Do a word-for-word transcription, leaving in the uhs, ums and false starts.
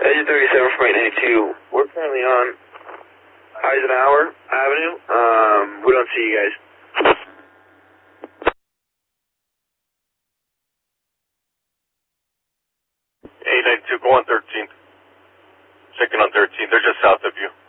Agent thirty-seven from eight ninety-two. We're currently on Eisenhower Avenue. Um, we don't see you guys. eight ninety-two, go on thirteenth. Checking on thirteenth. They're just south of you.